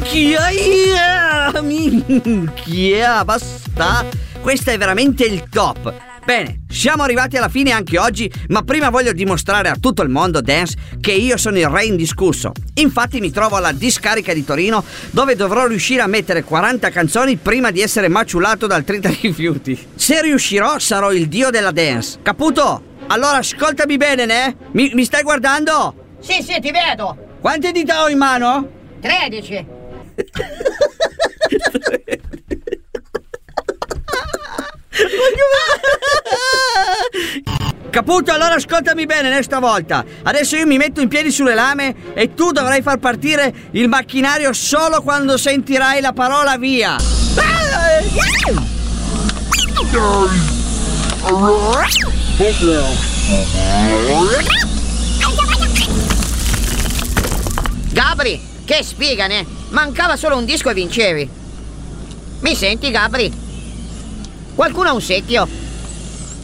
Minchia, basta. Questa è veramente il top. Bene, siamo arrivati alla fine anche oggi, ma prima voglio dimostrare a tutto il mondo dance che io sono il re indiscusso. Infatti mi trovo alla discarica di Torino, dove dovrò riuscire a mettere 40 canzoni prima di essere maciulato dal rifiuti. Se riuscirò sarò il dio della dance. Caputo? Allora ascoltami bene, ne? Mi stai guardando? Sì, ti vedo. Quante dita ho in mano? 13. Caputo, allora ascoltami bene stavolta. Adesso io mi metto in piedi sulle lame e tu dovrai far partire il macchinario solo quando sentirai la parola via. Gabri, che sfigane. Mancava solo un disco e vincevi. Mi senti, Gabri? Qualcuno ha un secchio?